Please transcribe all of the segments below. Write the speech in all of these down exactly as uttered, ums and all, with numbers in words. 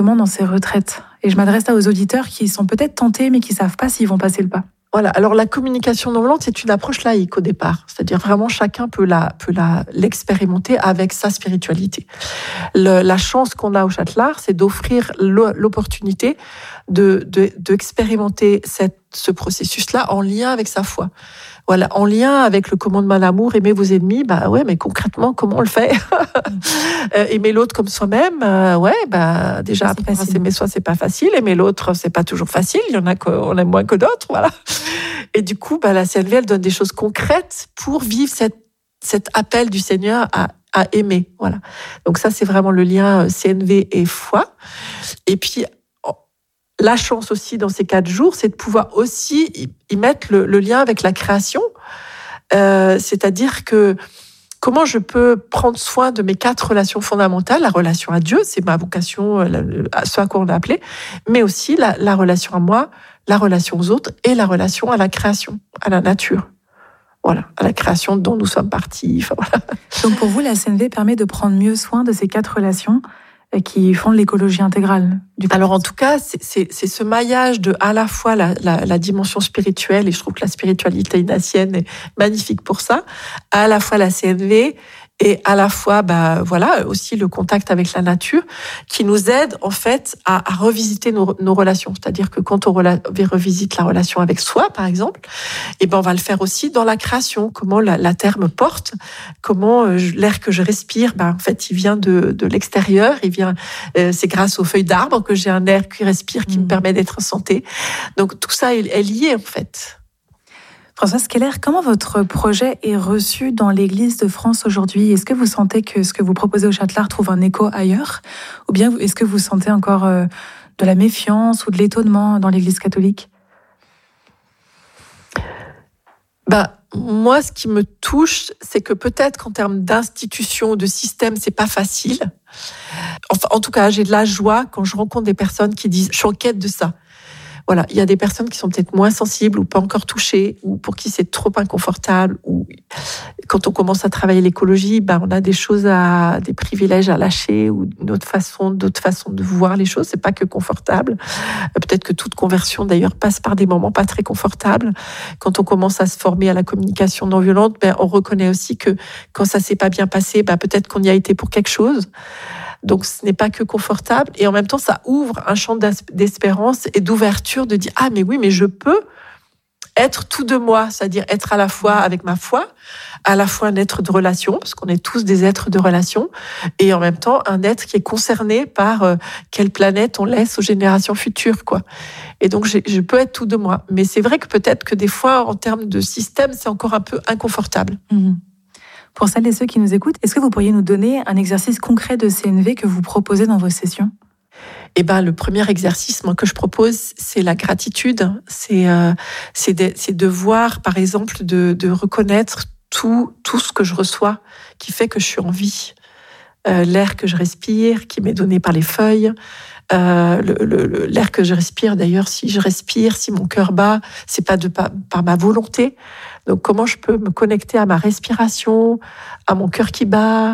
comment dans ces retraites? Et je m'adresse là aux auditeurs qui sont peut-être tentés, mais qui ne savent pas s'ils vont passer le pas. Voilà. Alors, la communication non violente, c'est une approche laïque au départ. C'est-à-dire vraiment chacun peut la, peut la, l'expérimenter avec sa spiritualité. Le, la chance qu'on a au Châtelard, c'est d'offrir l'opportunité de, de, d'expérimenter cette, ce processus-là en lien avec sa foi. Voilà, en lien avec le commandement d'amour, aimez vos ennemis, bah ouais, mais concrètement, comment on le fait? euh, Aimer l'autre comme soi-même, euh, ouais, bah déjà, apprendre à s'aimer soi, c'est pas facile. Aimer l'autre, c'est pas toujours facile. Il y en a qu'on aime moins que d'autres, voilà. Et du coup, bah, la C N V, elle donne des choses concrètes pour vivre cette, cet appel du Seigneur à, à aimer, voilà. Donc ça, c'est vraiment le lien C N V et foi. Et puis, la chance aussi dans ces quatre jours, c'est de pouvoir aussi y mettre le, le lien avec la création. Euh, c'est-à-dire que comment je peux prendre soin de mes quatre relations fondamentales, la relation à Dieu, c'est ma vocation, à ce à quoi on a appelé, mais aussi la, la relation à moi, la relation aux autres et la relation à la création, à la nature. Voilà, à la création dont nous sommes partis. Enfin, voilà. Donc pour vous, la C N V permet de prendre mieux soin de ces quatre relations qui font de l'écologie intégrale. Du Alors en tout cas, c'est, c'est, c'est ce maillage de à la fois la, la, la dimension spirituelle, et je trouve que la spiritualité ignatienne est magnifique pour ça, à la fois la C N V et à la fois, bah voilà, aussi le contact avec la nature, qui nous aide en fait à, à revisiter nos, nos relations. C'est-à-dire que quand on rela- revisite la relation avec soi, par exemple, et ben on va le faire aussi dans la création. Comment la, la terre me porte, comment euh, l'air que je respire, ben en fait il vient de, de l'extérieur, il vient, euh, c'est grâce aux feuilles d'arbres que j'ai un air qui respire, qui mmh. me permet d'être en santé. Donc tout ça est, est lié en fait. Françoise Keller, comment votre projet est reçu dans l'Église de France aujourd'hui? Est-ce que vous sentez que ce que vous proposez au Châtelard trouve un écho ailleurs? Ou bien est-ce que vous sentez encore euh, de la méfiance ou de l'étonnement dans l'Église catholique? Bah, moi, ce qui me touche, c'est que peut-être qu'en termes d'institution, de système, c'est pas facile. Enfin, en tout cas, j'ai de la joie quand je rencontre des personnes qui disent « je suis en quête de ça ». Voilà, il y a des personnes qui sont peut-être moins sensibles ou pas encore touchées, ou pour qui c'est trop inconfortable. Ou quand on commence à travailler l'écologie, ben on a des choses à, des privilèges à lâcher ou une autre façon, d'autres façons de voir les choses. C'est pas que confortable. Peut-être que toute conversion d'ailleurs passe par des moments pas très confortables. Quand on commence à se former à la communication non violente, ben on reconnaît aussi que quand ça s'est pas bien passé, ben peut-être qu'on y a été pour quelque chose. Donc, ce n'est pas que confortable. Et en même temps, ça ouvre un champ d'espérance et d'ouverture de dire « Ah, mais oui, mais je peux être tout de moi », c'est-à-dire être à la fois avec ma foi, à la fois un être de relation, parce qu'on est tous des êtres de relation, et en même temps, un être qui est concerné par euh, quelle planète on laisse aux générations futures, quoi. Et donc, je, je peux être tout de moi. Mais c'est vrai que peut-être que des fois, en termes de système, c'est encore un peu inconfortable. Mmh. Pour celles et ceux qui nous écoutent, est-ce que vous pourriez nous donner un exercice concret de C N V que vous proposez dans vos sessions? Eh ben, le premier exercice moi, que je propose, c'est la gratitude. C'est, euh, c'est, de, c'est de voir, par exemple, de, de reconnaître tout, tout ce que je reçois qui fait que je suis en vie. Euh, l'air que je respire, qui m'est donné par les feuilles, euh, le, le, l'air que je respire, d'ailleurs, si je respire, si mon cœur bat, c'est pas de par, par ma volonté. Donc, comment je peux me connecter à ma respiration, à mon cœur qui bat,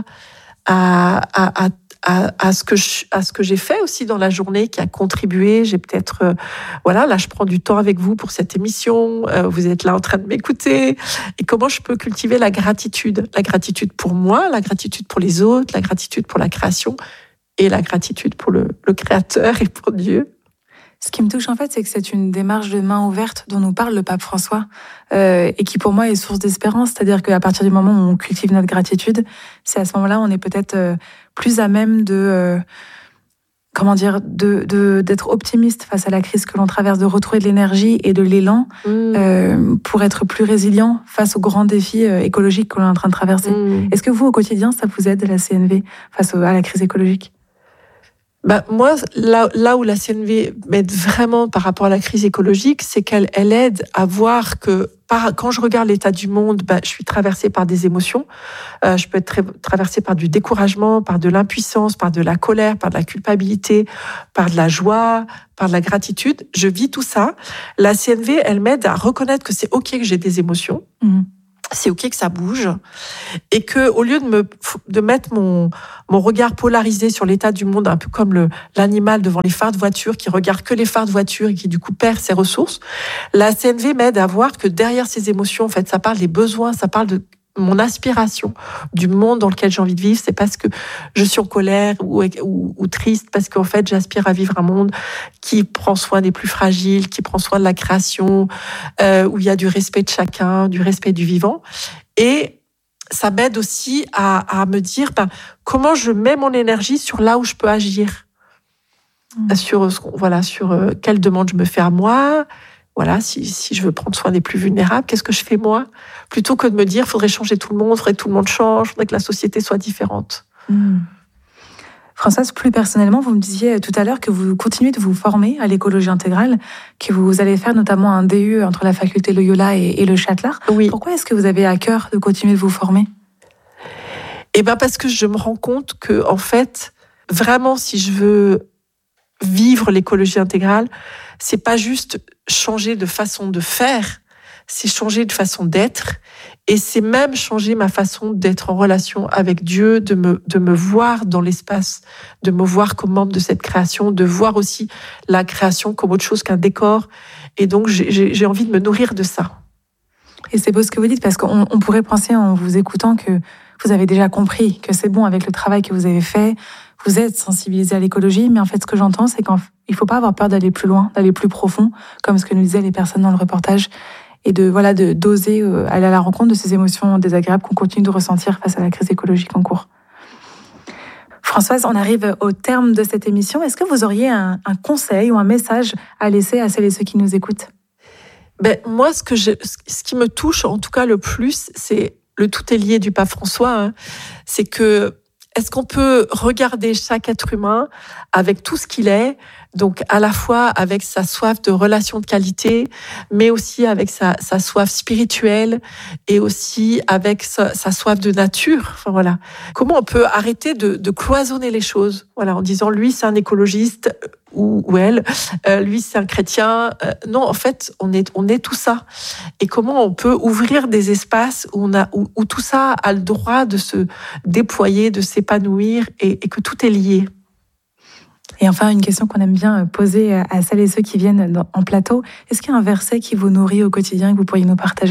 à, à, à, à, à, ce que je, à ce que j'ai fait aussi dans la journée qui a contribué. J'ai peut-être, euh, voilà, là, je prends du temps avec vous pour cette émission. Euh, vous êtes là en train de m'écouter. Et comment je peux cultiver la gratitude? La gratitude pour moi, la gratitude pour les autres, la gratitude pour la création et la gratitude pour le, le Créateur et pour Dieu. Ce qui me touche, en fait, c'est que c'est une démarche de main ouverte dont nous parle le pape François euh, et qui, pour moi, est source d'espérance. C'est-à-dire qu'à partir du moment où on cultive notre gratitude, c'est à ce moment-là on est peut-être euh, plus à même de, euh, comment dire, de, de, d'être optimiste face à la crise que l'on traverse, de retrouver de l'énergie et de l'élan mmh. euh, pour être plus résilient face aux grands défis euh, écologiques que l'on est en train de traverser. Mmh. Est-ce que vous, au quotidien, ça vous aide, la C N V, face à la crise écologique ? Ben, moi, là, là où la C N V m'aide vraiment par rapport à la crise écologique, c'est qu'elle elle aide à voir que par, quand je regarde l'état du monde, ben, je suis traversée par des émotions. Euh, je peux être tra- traversée par du découragement, par de l'impuissance, par de la colère, par de la culpabilité, par de la joie, par de la gratitude. Je vis tout ça. La C N V, elle m'aide à reconnaître que c'est OK que j'ai des émotions. Mmh. c'est ok que ça bouge, et que au lieu de me de mettre mon mon regard polarisé sur l'état du monde, un peu comme le l'animal devant les phares de voiture qui regarde que les phares de voiture et qui du coup perd ses ressources, la C N V m'aide à voir que derrière ces émotions, en fait, ça parle des besoins, ça parle de mon aspiration du monde dans lequel j'ai envie de vivre. C'est parce que je suis en colère ou, ou, ou triste, parce qu'en fait j'aspire à vivre un monde qui prend soin des plus fragiles, qui prend soin de la création, euh, où il y a du respect de chacun, du respect du vivant. Et ça m'aide aussi à, à me dire ben, comment je mets mon énergie sur là où je peux agir, mmh. sur voilà sur euh, quelle demande je me fais à moi. Voilà, si, si je veux prendre soin des plus vulnérables, qu'est-ce que je fais moi ? Plutôt que de me dire, il faudrait changer tout le monde, il faudrait que tout le monde change, il faudrait que la société soit différente. Mmh. Françoise, plus personnellement, vous me disiez tout à l'heure que vous continuez de vous former à l'écologie intégrale, que vous allez faire notamment un D U entre la faculté Loyola et, et le Châtelard. Oui. Pourquoi est-ce que vous avez à cœur de continuer de vous former ? Eh bien, parce que je me rends compte que, en fait, vraiment, si je veux vivre l'écologie intégrale, c'est pas juste changer de façon de faire, c'est changer de façon d'être, et c'est même changer ma façon d'être en relation avec Dieu, de me, de me voir dans l'espace, de me voir comme membre de cette création, de voir aussi la création comme autre chose qu'un décor. Et donc, j'ai, j'ai envie de me nourrir de ça. Et c'est beau ce que vous dites, parce qu'on on pourrait penser en vous écoutant que vous avez déjà compris que c'est bon avec le travail que vous avez fait, vous êtes sensibilisé à l'écologie, mais en fait, ce que j'entends, c'est qu'il ne faut pas avoir peur d'aller plus loin, d'aller plus profond, comme ce que nous disaient les personnes dans le reportage, et de voilà de d'oser euh, aller à la rencontre de ces émotions désagréables qu'on continue de ressentir face à la crise écologique en cours. Françoise, on arrive au terme de cette émission. Est-ce que vous auriez un, un conseil ou un message à laisser à celles et ceux qui nous écoutent ? Ben, moi, ce, que je, ce qui me touche, en tout cas le plus, c'est le tout est lié du pape François, hein, c'est que est-ce qu'on peut regarder chaque être humain avec tout ce qu'il est, donc à la fois avec sa soif de relations de qualité, mais aussi avec sa, sa soif spirituelle et aussi avec sa, sa soif de nature. Enfin voilà. Comment on peut arrêter de, de cloisonner les choses, voilà, en disant lui c'est un écologiste ou, ou elle, euh, lui c'est un chrétien. Euh, non, en fait, on est on est tout ça. Et comment on peut ouvrir des espaces où on a où, où tout ça a le droit de se déployer, de s'épanouir et, et que tout est lié. Et enfin, une question qu'on aime bien poser à celles et ceux qui viennent en plateau. Est-ce qu'il y a un verset qui vous nourrit au quotidien et que vous pourriez nous partager ?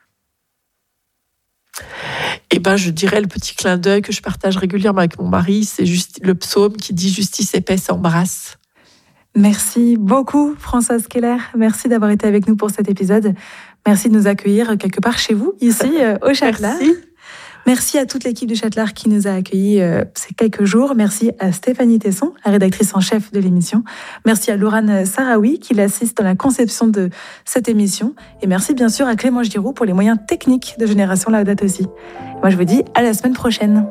Eh ben, je dirais le petit clin d'œil que je partage régulièrement avec mon mari, c'est juste le psaume qui dit « Justice et paix s'embrassent ». Merci beaucoup, Françoise Keller. Merci d'avoir été avec nous pour cet épisode. Merci de nous accueillir quelque part chez vous, ici, au Châtelard. Merci. Merci à toute l'équipe du Châtelard qui nous a accueillis euh, ces quelques jours. Merci à Stéphanie Tesson, la rédactrice en chef de l'émission. Merci à Lourane Sarawi qui l'assiste dans la conception de cette émission. Et merci bien sûr à Clément Giroux pour les moyens techniques de Génération Laudato Si. Moi je vous dis à la semaine prochaine.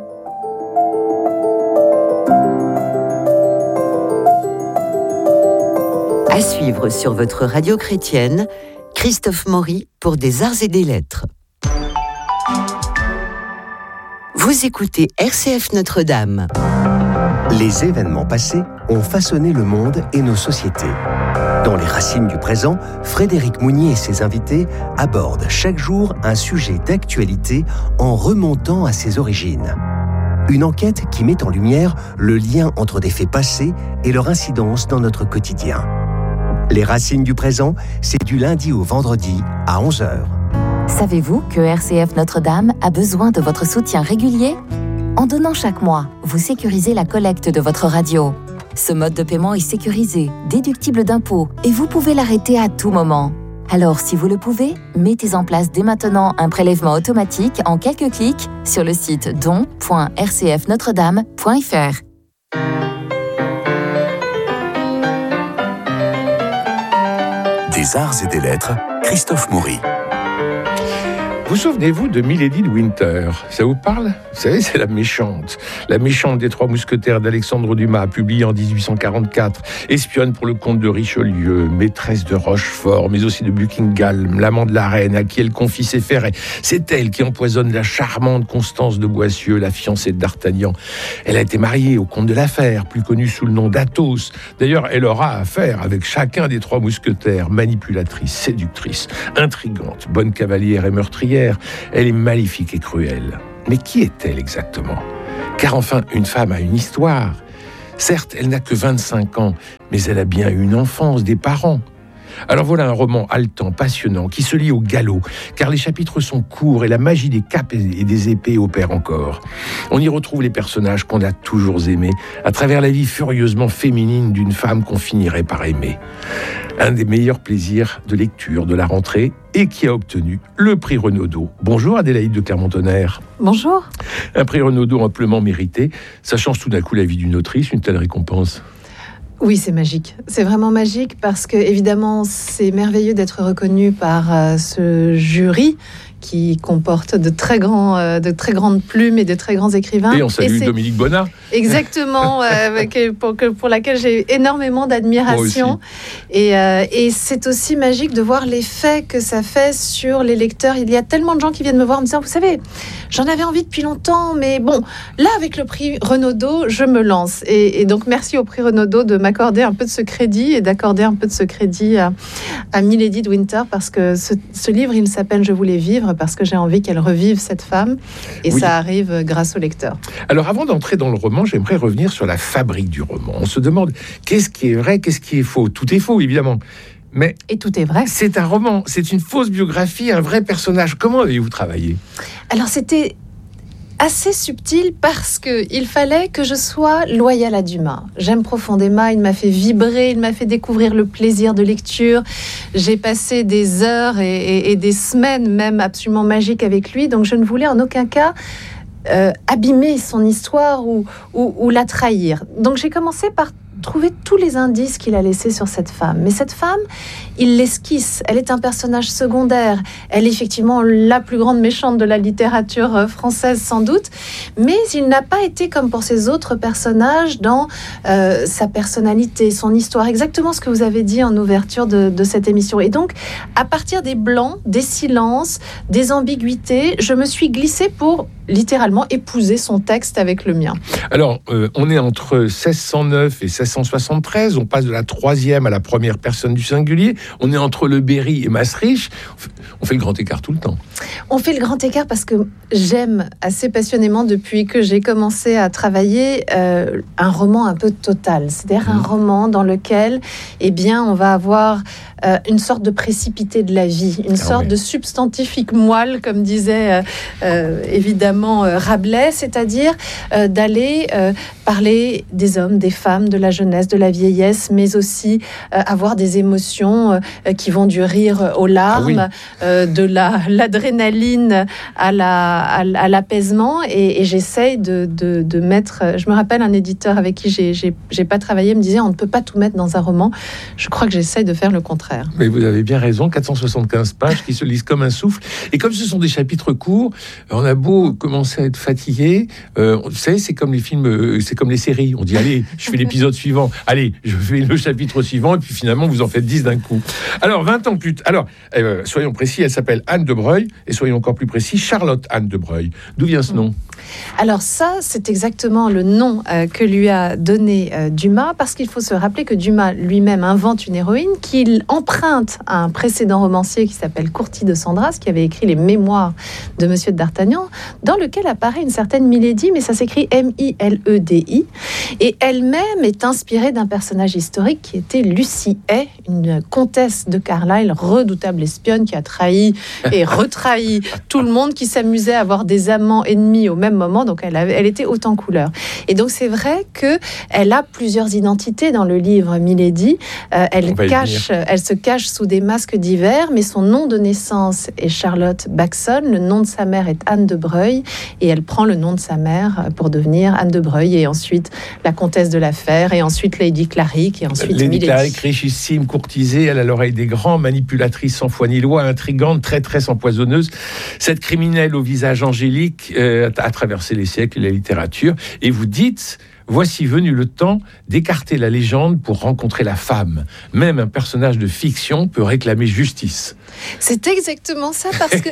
À suivre sur votre radio chrétienne, Christophe Maury pour des arts et des lettres. Vous écoutez R C F Notre-Dame. Les événements passés ont façonné le monde et nos sociétés. Dans les racines du présent, Frédéric Mounier et ses invités abordent chaque jour un sujet d'actualité en remontant à ses origines. Une enquête qui met en lumière le lien entre des faits passés et leur incidence dans notre quotidien. Les racines du présent, c'est du lundi au vendredi à onze heures. Savez-vous que R C F Notre-Dame a besoin de votre soutien régulier ? En donnant chaque mois, vous sécurisez la collecte de votre radio. Ce mode de paiement est sécurisé, déductible d'impôts et vous pouvez l'arrêter à tout moment. Alors, si vous le pouvez, mettez en place dès maintenant un prélèvement automatique en quelques clics sur le site don point r c f notre dame point f r. Des arts et des lettres, Christophe Maury. Vous souvenez-vous de Milady de Winter ? Ça vous parle ? Vous savez, c'est la méchante. La méchante des Trois Mousquetaires d'Alexandre Dumas, publiée en dix-huit cent quarante-quatre. Espionne pour le comte de Richelieu, maîtresse de Rochefort, mais aussi de Buckingham, l'amant de la reine, à qui elle confie ses ferrets. C'est elle qui empoisonne la charmante Constance de Boissieu, la fiancée de D'Artagnan. Elle a été mariée au comte de la Fère, plus connu sous le nom d'Athos. D'ailleurs, elle aura affaire avec chacun des Trois Mousquetaires, manipulatrice, séductrice, intrigante, bonne cavalière et meurtrière. sorcière. Elle est maléfique et cruelle. Mais qui est-elle exactement ? Car enfin, une femme a une histoire. Certes, elle n'a que vingt-cinq ans, mais elle a bien eu une enfance, des parents. Alors voilà un roman haletant, passionnant, qui se lit au galop, car les chapitres sont courts et la magie des capes et des épées opère encore. On y retrouve les personnages qu'on a toujours aimés, à travers la vie furieusement féminine d'une femme qu'on finirait par aimer. Un des meilleurs plaisirs de lecture de la rentrée et qui a obtenu le prix Renaudot. Bonjour Adélaïde de Clermont-Tonnerre. Bonjour. Un prix Renaudot amplement mérité. Ça change tout d'un coup la vie d'une autrice, une telle récompense. Oui, c'est magique. C'est vraiment magique parce que, évidemment, c'est merveilleux d'être reconnu par euh, ce jury qui comporte de très, grands, euh, de très grandes plumes et de très grands écrivains. Et on salue et Dominique Bonnat. Exactement, euh, pour, pour laquelle j'ai énormément d'admiration. Et, euh, et c'est aussi magique de voir l'effet que ça fait sur les lecteurs. Il y a tellement de gens qui viennent me voir en me disant, vous savez, j'en avais envie depuis longtemps, mais bon, là, avec le prix Renaudot, je me lance. Et, et donc, merci au prix Renaudot de m'accorder un peu de ce crédit et d'accorder un peu de ce crédit à, à Milady de Winter, parce que ce, ce livre, il s'appelle « Je voulais vivre », parce que j'ai envie qu'elle revive cette femme, et oui. Ça arrive grâce au lecteur. Alors avant d'entrer dans le roman, j'aimerais revenir sur la fabrique du roman. On se demande qu'est-ce qui est vrai, qu'est-ce qui est faux. Tout est faux, évidemment. Mais et tout est vrai. C'est un roman, c'est une fausse biographie, un vrai personnage. Comment avez-vous travaillé ? Alors c'était assez subtil parce qu'il fallait que je sois loyale à Dumas. J'aime profondément, il m'a fait vibrer, il m'a fait découvrir le plaisir de lecture. J'ai passé des heures et, et, et des semaines même absolument magiques avec lui, donc je ne voulais en aucun cas euh, abîmer son histoire ou, ou, ou la trahir. Donc j'ai commencé par trouver tous les indices qu'il a laissés sur cette femme. Mais cette femme, il l'esquisse. Elle est un personnage secondaire. Elle est effectivement la plus grande méchante de la littérature française, sans doute. Mais il n'a pas été, comme pour ses autres personnages, dans euh, sa personnalité, son histoire. Exactement ce que vous avez dit en ouverture de, de cette émission. Et donc, à partir des blancs, des silences, des ambiguïtés, je me suis glissée pour littéralement épouser son texte avec le mien. Alors, euh, on est entre seize cent neuf et seize cent soixante-treize, on passe de la troisième à la première personne du singulier, on est entre le Berry et Maastricht, on fait le grand écart tout le temps. On fait le grand écart parce que j'aime assez passionnément, depuis que j'ai commencé à travailler, euh, un roman un peu total, c'est-à-dire mmh. un roman dans lequel, eh bien, on va avoir euh, une sorte de précipité de la vie, une ah sorte ouais. de substantifique moelle, comme disait euh, euh, évidemment euh, Rabelais, c'est-à-dire euh, d'aller euh, parler des hommes, des femmes, de la jeunesse, de la vieillesse, mais aussi euh, avoir des émotions euh, qui vont du rire aux larmes, ah oui. euh, de la, l'adrénaline à, la, à, à l'apaisement, et, et j'essaye de, de, de mettre... Je me rappelle un éditeur avec qui j'ai, j'ai, j'ai pas travaillé me disait on ne peut pas tout mettre dans un roman. Je crois que j'essaye de faire le contraire. Mais vous avez bien raison, quatre cent soixante-quinze pages qui se lisent comme un souffle, et comme ce sont des chapitres courts, on a beau commencer à être fatigué, euh, vous savez, c'est comme les films, euh, c'est comme les séries, on dit allez, je fais l'épisode suivant, allez, je fais le chapitre suivant, et puis finalement vous en faites dix d'un coup. Alors vingt ans plus tard, alors euh, soyons précis, elle s'appelle Anne de Breuil, et soyons encore plus précis, Charlotte Anne de Breuil. D'où vient ce nom ? Alors ça, c'est exactement le nom euh, que lui a donné euh, Dumas, parce qu'il faut se rappeler que Dumas lui-même invente une héroïne qu'il emprunte à un précédent romancier qui s'appelle Courtis de Sandras, qui avait écrit les mémoires de Monsieur de D'Artagnan, dans lequel apparaît une certaine Milady, mais ça s'écrit M I L E D I, et elle-même est inspirée d'un personnage historique qui était Lucie Hay, une comtesse de Carlisle, redoutable espionne qui a trahi et retrahi tout le monde, qui s'amusait à avoir des amants ennemis au même moment, donc elle, avait, elle était haute en couleur. Et donc c'est vrai qu'elle a plusieurs identités dans le livre Milady. Euh, elle, cache, elle se cache sous des masques divers, mais son nom de naissance est Charlotte Backson, le nom de sa mère est Anne de Breuil, et elle prend le nom de sa mère pour devenir Anne de Breuil, et ensuite la comtesse de la Fère, et ensuite Lady Clarick, et ensuite Lady Milady. Clarick, richissime, courtisée, elle a l'oreille des grands, manipulatrice sans foi ni loi, intrigante, traîtresse empoisonneuse. Cette criminelle au visage angélique euh, a traversé les siècles et la littérature. Et vous dites, voici venu le temps d'écarter la légende pour rencontrer la femme. Même un personnage de fiction peut réclamer justice. C'est exactement ça, parce que,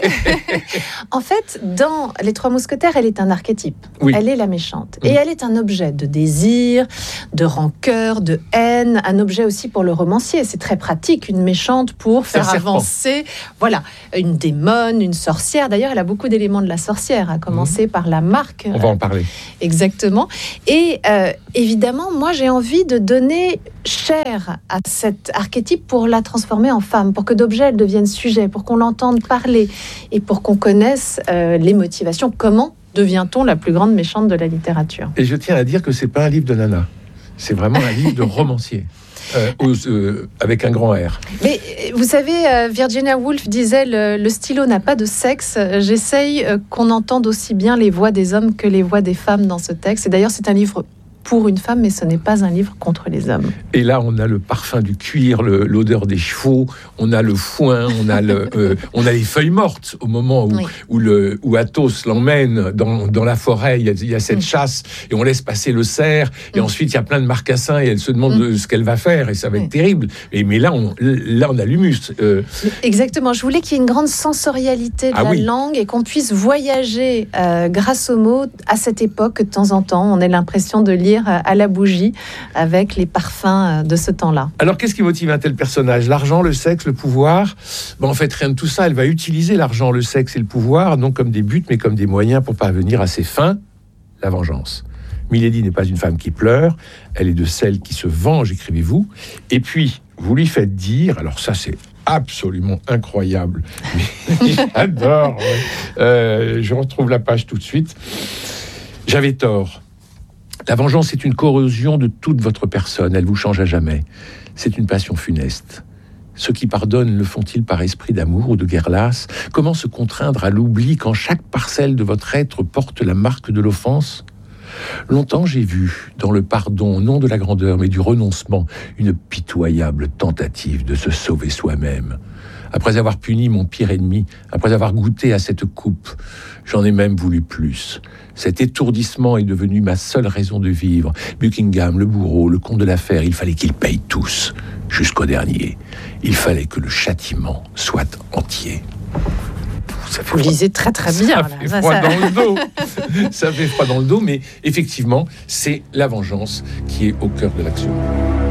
en fait, dans Les Trois Mousquetaires, elle est un archétype. Oui. Elle est la méchante. Et mmh. elle est un objet de désir, de rancœur, de haine, un objet aussi pour le romancier. C'est très pratique, une méchante pour faire avancer, voilà, une démone, une sorcière. D'ailleurs, elle a beaucoup d'éléments de la sorcière, à commencer mmh. par la marque. On va en parler. Exactement. Et euh, évidemment, moi, j'ai envie de donner chair à cet archétype pour la transformer en femme, pour que d'objet, elle devienne sujet, pour qu'on l'entende parler et pour qu'on connaisse euh, les motivations. Comment devient-on la plus grande méchante de la littérature ? Et je tiens à dire que c'est pas un livre de nana, c'est vraiment un livre de romancier. Euh, euh, avec un grand R. Mais vous savez, euh, Virginia Woolf disait le, le stylo n'a pas de sexe. J'essaye euh, qu'on entende aussi bien les voix des hommes que les voix des femmes dans ce texte. Et d'ailleurs, c'est un livre pour une femme, mais ce n'est pas un livre contre les hommes. Et là, on a le parfum du cuir, le, l'odeur des chevaux, on a le foin, on a, le, euh, on a les feuilles mortes au moment où, oui. où, le, où Athos l'emmène dans, dans la forêt. Il y a, il y a cette mmh. chasse et on laisse passer le cerf. Et mmh. ensuite, il y a plein de marcassins et elle se demande mmh. ce qu'elle va faire et ça va être mmh. terrible. Et, mais là, on, là, on a l'humus. Euh... Exactement. Je voulais qu'il y ait une grande sensorialité de ah, la oui. langue et qu'on puisse voyager euh, grâce aux mots à cette époque que de temps en temps, on ait l'impression de lire à la bougie avec les parfums de ce temps-là. Alors, qu'est-ce qui motive un tel personnage ? L'argent, le sexe, le pouvoir ? Bon, en fait, rien de tout ça. Elle va utiliser l'argent, le sexe et le pouvoir, non comme des buts, mais comme des moyens pour parvenir à ses fins, la vengeance. Milady n'est pas une femme qui pleure, elle est de celles qui se vengent, écrivez-vous. Et puis, vous lui faites dire, alors ça, c'est absolument incroyable, mais j'adore, ouais. euh, je retrouve la page tout de suite. J'avais tort. La vengeance est une corrosion de toute votre personne. Elle vous change à jamais. C'est une passion funeste. Ceux qui pardonnent le font-ils par esprit d'amour ou de guerre lasse ? Comment se contraindre à l'oubli quand chaque parcelle de votre être porte la marque de l'offense ? Longtemps j'ai vu, dans le pardon, non de la grandeur, mais du renoncement, une pitoyable tentative de se sauver soi-même. Après avoir puni mon pire ennemi, après avoir goûté à cette coupe, j'en ai même voulu plus. Cet étourdissement est devenu ma seule raison de vivre. Buckingham, le bourreau, le comte de la Fère, il fallait qu'ils payent tous, jusqu'au dernier. Il fallait que le châtiment soit entier. Ça fait Vous froid. lisez très très bien. Ça là. fait Ça, froid ça... dans le dos. Ça fait froid dans le dos, mais effectivement, c'est la vengeance qui est au cœur de l'action.